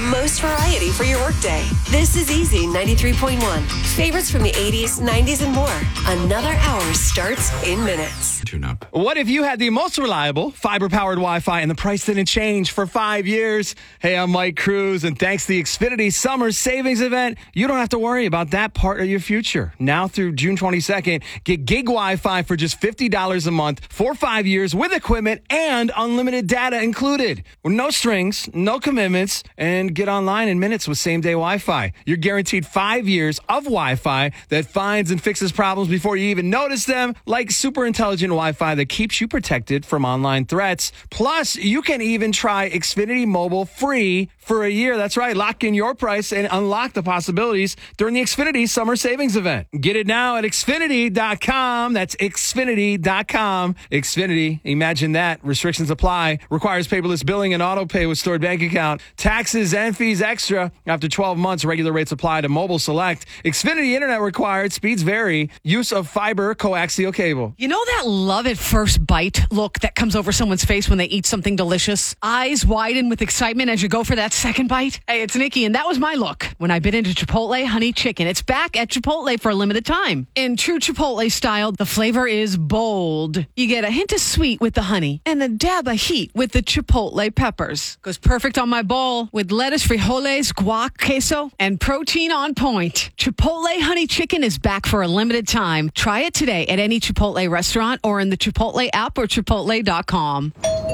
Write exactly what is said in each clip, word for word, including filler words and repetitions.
most variety for your workday. This is Easy ninety-three point one. Favorites from the eighties, nineties, and more. Another hour starts in minutes. Tune up. What if you had the most reliable fiber-powered Wi-Fi and the price didn't change for five years? Hey, I'm Mike Cruz, and thanks to the Xfinity Summer Savings Event, you don't have to worry about that part of your future. Now through June twenty-second, get gig Wi-Fi for just fifty dollars a month for five years with equipment and unlimited data included. With no strings, no commitments, and get online in minutes with same-day Wi-Fi. You're guaranteed five years of Wi-Fi that finds and fixes problems before you even notice them, like super intelligent Wi-Fi that keeps you protected from online threats. Plus, you can even try Xfinity Mobile free for a year. That's right. Lock in your price and unlock the possibilities during the Xfinity Summer Savings Event. Get it now at Xfinity dot com. That's Xfinity dot com. Xfinity, imagine that. Restrictions apply. Requires paperless billing and auto pay with stored bank account. Taxes and fees extra. After twelve months, regular rates apply to Mobile Select. Xfinity Internet required. Speeds vary. Use of fiber coaxial cable. You know that love at first bite look that comes over someone's face when they eat something delicious? Eyes widen with excitement as you go for that second bite? Hey, it's Nikki, and that was my look when I bit into Chipotle Honey Chicken. It's back at Chipotle for a limited time. In true Chipotle style, the flavor is bold. You get a hint of sweet with the honey and a dab of heat with the Chipotle peppers. Goes perfect on my bowl with lettuce, frijoles, guac, queso, and protein on point. Chipotle Honey Chicken is back for a limited time. Try it today at any Chipotle restaurant or in the Chipotle app or chipotle dot com.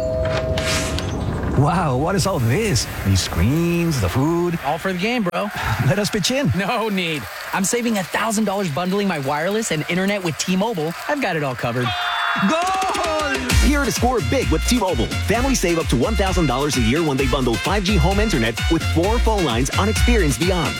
Wow, what is all this? These screens, the food. All for the game, bro. Let us pitch in. No need. I'm saving one thousand dollars bundling my wireless and internet with T-Mobile. I've got it all covered. Goal! Here to score big with T-Mobile. Families save up to one thousand dollars a year when they bundle five G home internet with four phone lines on Experience Beyond.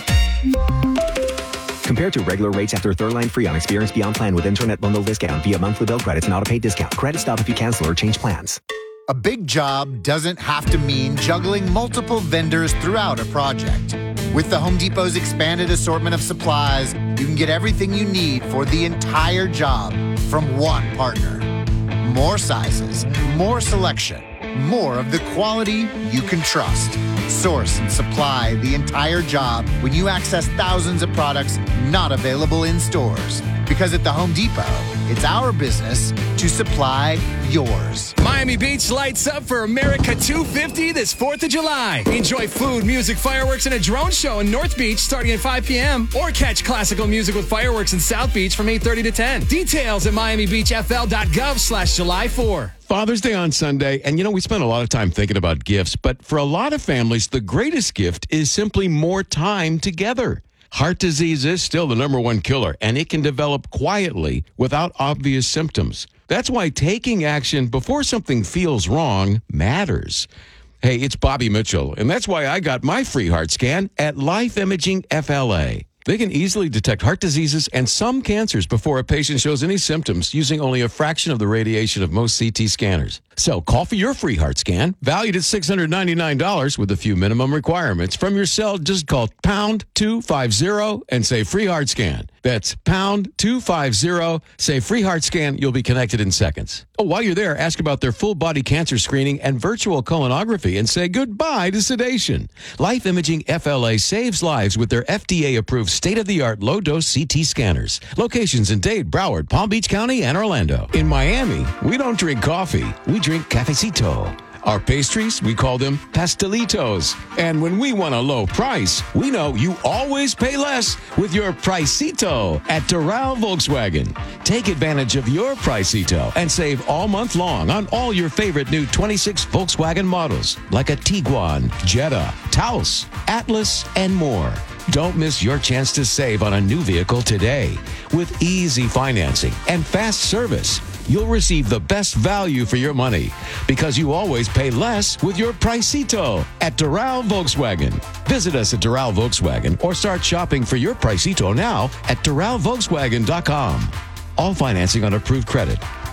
Compared to regular rates after third line free on Experience Beyond plan with internet bundle discount via monthly bill credits and auto-pay discount. Credit stop if you cancel or change plans. A big job doesn't have to mean juggling multiple vendors throughout a project. With the Home Depot's expanded assortment of supplies, you can get everything you need for the entire job from one partner. More sizes, more selection, more of the quality you can trust. Source and supply the entire job when you access thousands of products not available in stores. Because at the Home Depot, it's our business to supply yours. Miami Beach lights up for America two fifty this fourth of July. Enjoy food, music, fireworks, and a drone show in North Beach starting at five p.m. Or catch classical music with fireworks in South Beach from eight thirty to ten. Details at miami beach f l dot gov slash July four. Father's Day on Sunday, and you know, we spend a lot of time thinking about gifts, but for a lot of families, the greatest gift is simply more time together. Heart disease is still the number one killer, and it can develop quietly without obvious symptoms. That's why taking action before something feels wrong matters. Hey, it's Bobby Mitchell, and that's why I got my free heart scan at Life Imaging F L A. They can easily detect heart diseases and some cancers before a patient shows any symptoms using only a fraction of the radiation of most C T scanners. So call for your free heart scan, valued at six hundred ninety-nine dollars with a few minimum requirements. From your cell, just call pound two fifty and say free heart scan. That's pound two fifty, say free heart scan. You'll be connected in seconds. Oh, while you're there, ask about their full body cancer screening and virtual colonography and say goodbye to sedation. Life Imaging F L A saves lives with their F D A-approved state-of-the-art low-dose C T scanners. Locations in Dade, Broward, Palm Beach County, and Orlando. In Miami, we don't drink coffee. We drink cafecito. Our pastries, we call them pastelitos. And when we want a low price, we know you always pay less with your Pricito at Doral Volkswagen. Take advantage of your Pricito and save all month long on all your favorite new twenty-six Volkswagen models like a Tiguan, Jetta, Taos, Atlas, and more. Don't miss your chance to save on a new vehicle today. With easy financing and fast service, you'll receive the best value for your money because you always pay less with your Pricito at Doral Volkswagen. Visit us at Doral Volkswagen or start shopping for your Pricito now at doral volkswagen dot com. All financing on approved credit.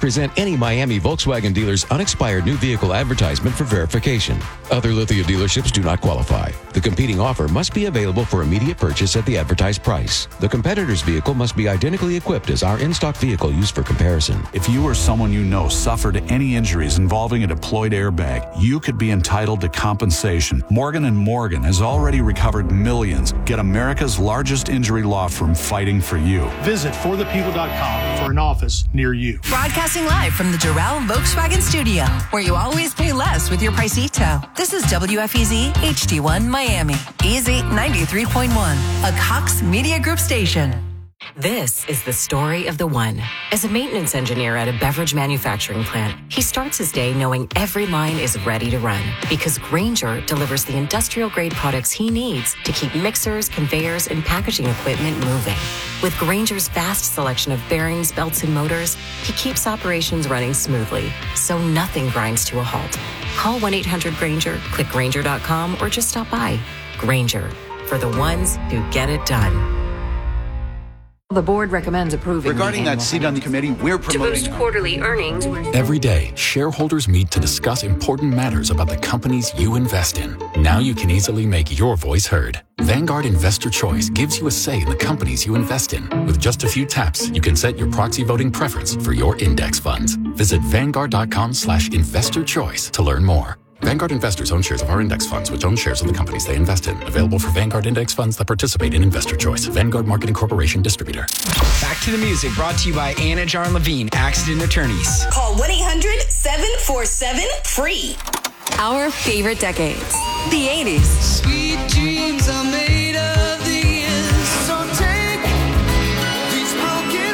Present any Miami Volkswagen dealer's unexpired new vehicle advertisement for verification. Other Lithia dealerships do not qualify. The competing offer must be available for immediate purchase at the advertised price. The competitor's vehicle must be identically equipped as our in-stock vehicle used for comparison. If you or someone you know suffered any injuries involving a deployed airbag, you could be entitled to compensation. Morgan and Morgan has already recovered millions. Get America's largest injury law firm fighting for you. Visit for the people dot com for an office near you. Broadcasting live from the Doral Volkswagen Studio, where you always pay less with your Pricito. This is W F E Z H D one Miami. Easy ninety-three point one, a Cox Media Group station. This is the story of the one. As a maintenance engineer at a beverage manufacturing plant, he starts his day knowing every line is ready to run because Grainger delivers the industrial-grade products he needs to keep mixers, conveyors, and packaging equipment moving. With Grainger's vast selection of bearings, belts, and motors, he keeps operations running smoothly, so nothing grinds to a halt. Call one eight hundred Grainger, click Grainger dot com, or just stop by. Grainger, for the ones who get it done. The board recommends approving. Regarding that seat on the committee, we're promoting. To boost quarterly earnings. Every day, shareholders meet to discuss important matters about the companies you invest in. Now you can easily make your voice heard. Vanguard Investor Choice gives you a say in the companies you invest in. With just a few taps, you can set your proxy voting preference for your index funds. Visit vanguard dot com slash investor choice to learn more. Vanguard investors own shares of our index funds, which own shares of the companies they invest in. Available for Vanguard index funds that participate in Investor Choice. Vanguard Marketing Corporation distributor. Back to the music, brought to you by Anna Jarn Levine, Accident Attorneys. Call one eight hundred seven four seven free. Our favorite decades. The eighties. Sweet dreams are made.